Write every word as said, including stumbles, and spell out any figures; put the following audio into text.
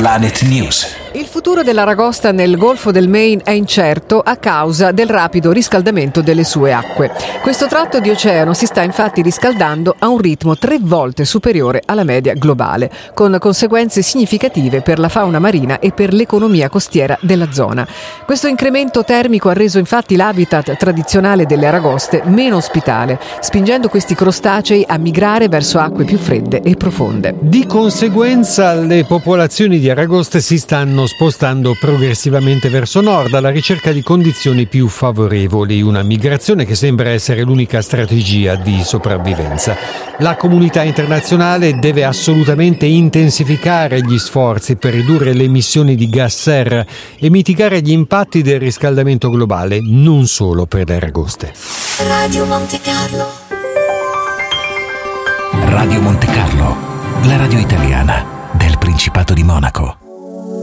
Planet News. Il futuro dell'aragosta nel Golfo del Maine è incerto a causa del rapido riscaldamento delle sue acque. Questo tratto di oceano si sta infatti riscaldando a un ritmo tre volte superiore alla media globale, con conseguenze significative per la fauna marina e per l'economia costiera della zona. Questo incremento termico ha reso infatti l'habitat tradizionale delle aragoste meno ospitale, spingendo questi crostacei a migrare verso acque più fredde e profonde. Di conseguenza le popolazioni di aragoste si stanno spostando progressivamente verso nord alla ricerca di condizioni più favorevoli, una migrazione che sembra essere l'unica strategia di sopravvivenza. La comunità internazionale deve assolutamente intensificare gli sforzi per ridurre le emissioni di gas serra e mitigare gli impatti del riscaldamento globale, non solo per le aragoste. Radio Monte Carlo. Radio Monte Carlo, la radio italiana.